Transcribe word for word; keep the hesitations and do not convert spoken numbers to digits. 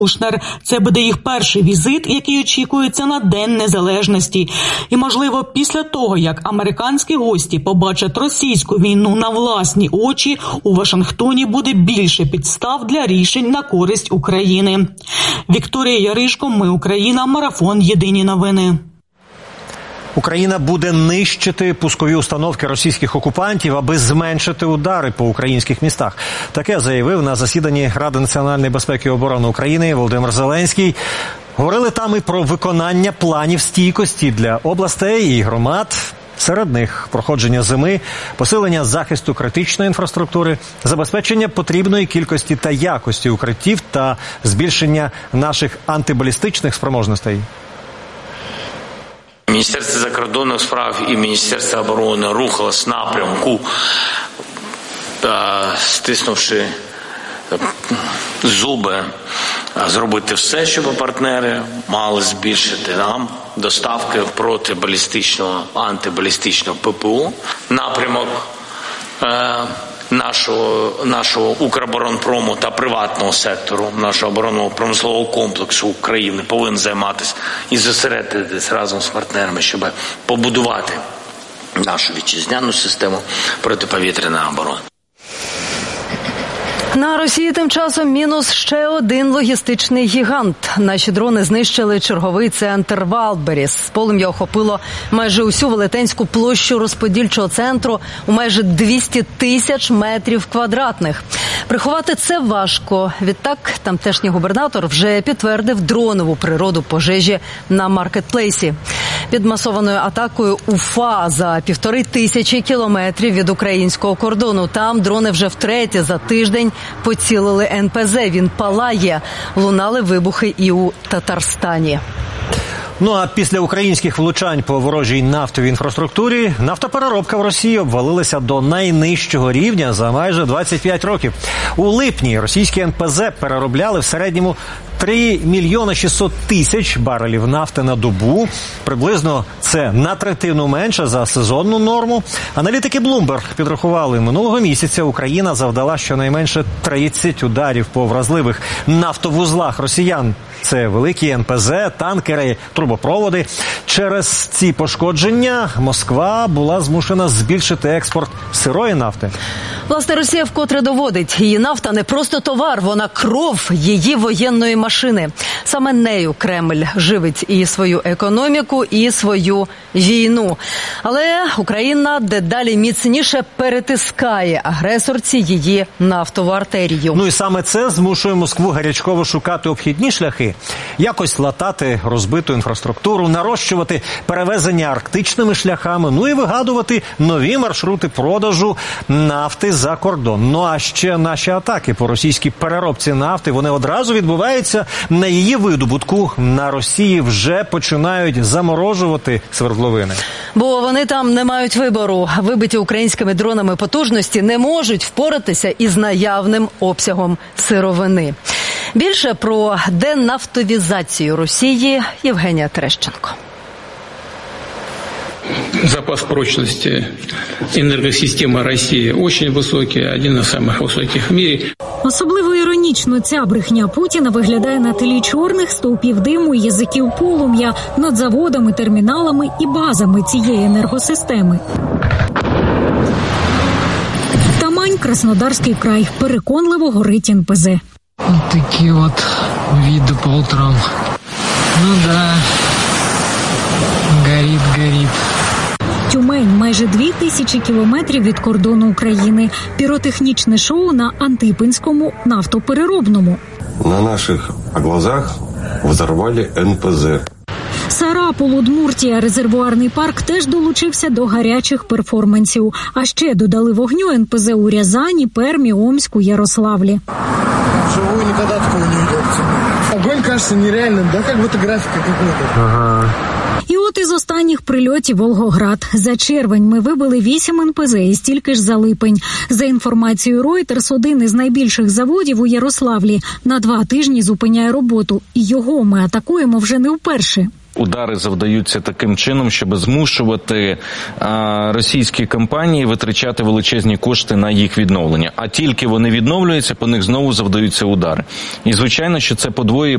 Кушнер. Це буде їх перший візит, який очікується на День Незалежності. І, можливо, після того, як американські гості побачать російську війну на власні очі, у Вашингтоні буде більше підстав для рішень на користь України. Вікторія Яришко, Ми Україна, Марафон, Єдині новини. Україна буде нищити пускові установки російських окупантів, аби зменшити удари по українських містах. Таке заявив на засіданні Ради національної безпеки і оборони України Володимир Зеленський. Говорили там і про виконання планів стійкості для областей і громад. Серед них проходження зими, посилення захисту критичної інфраструктури, забезпечення потрібної кількості та якості укриттів та збільшення наших антибалістичних спроможностей. Міністерство закордонних справ і Міністерство оборони рухалось в напрямку, стиснувши зуби, зробити все, щоб партнери мали збільшити нам доставки протибалістичного, антибалістичного ППО. Напрямок нашого, нашого Укроборонпрому та приватного сектору, нашого оборонного промислового комплексу України повинен займатися і зосередитись разом з партнерами, щоб побудувати нашу вітчизняну систему протиповітряної оборони. На Росії тим часом мінус ще один логістичний гігант. Наші дрони знищили черговий центр Валберіс. Полум'я охопило майже усю велетенську площу розподільчого центру у майже двісті тисяч метрів квадратних. Приховати це важко. Відтак, тамтешній губернатор вже підтвердив дронову природу пожежі на маркетплейсі. Під масованою атакою Уфа за півтори тисячі кілометрів від українського кордону. Там дрони вже втретє за тиждень поцілили ен пе зе. Він палає. Лунали вибухи і у Татарстані. Ну а після українських влучань по ворожій нафтовій інфраструктурі нафтопереробка в Росії обвалилася до найнижчого рівня за майже двадцять п'ять років. У липні російські ен пе зе переробляли в середньому три мільйони шістсот тисяч барелів нафти на добу. Приблизно це на третину менше за сезонну норму. Аналітики Bloomberg підрахували, минулого місяця Україна завдала щонайменше тридцять ударів по вразливих нафтовузлах росіян. Це великі ен пе зе, танкери, трубопроводи. Через ці пошкодження Москва була змушена збільшити експорт сирої нафти. Власне, Росія вкотре доводить, її нафта не просто товар, вона кров її воєнної машини. Саме нею Кремль живить і свою економіку, і свою війну. Але Україна дедалі міцніше перетискає агресорці її нафтову артерію. Ну і саме це змушує Москву гарячково шукати обхідні шляхи, якось латати розбиту інфраструктуру, нарощувати перевезення арктичними шляхами, ну і вигадувати нові маршрути продажу нафти за кордон. Ну а ще наші атаки по російській переробці нафти, вони одразу відбуваються на її видобутку. На Росії вже починають заморожувати свердловини. Бо вони там не мають вибору. Вибиті українськими дронами потужності не можуть впоратися із наявним обсягом сировини. Більше про денафтовізацію Росії Євгенія Терещенко. Запас прочности энергосистемы России очень высокий, один из самых высоких в мире. Особливо іронічно ця брехня Путіна виглядає на тлі чорних стовпів диму і язиків полум'я над заводами, терміналами і базами цієї енергосистеми. Тамань, Краснодарський край. Переконливо горить ен пе зе. Вот такие вот виды по утрам. Ну да, горит, горит. Тюмень – майже дві тисячі кілометрів від кордону України. Піротехнічне шоу на Антипинському нафтопереробному. На наших глазах взорвали ен пе зе. Сарапул, Удмуртія, резервуарний парк теж долучився до гарячих перформансів. А ще додали вогню ен пе зе у Рязані, Пермі, Омську, Ярославлі. Вживую никогда такого не видел. Огонь кажется нереальным, да, как будто графика какая-то. Ага. І от із останніх прильотів Волгоград. За червень ми вибили вісім ен пе зе і стільки ж за липень. За інформацією Reuters, один із найбільших заводів у Ярославлі на два тижні зупиняє роботу. І його ми атакуємо вже не вперше. Удари завдаються таким чином, щоб змушувати а, російські компанії витрачати величезні кошти на їх відновлення. А тільки вони відновлюються, по них знову завдаються удари. І звичайно, що це подвоює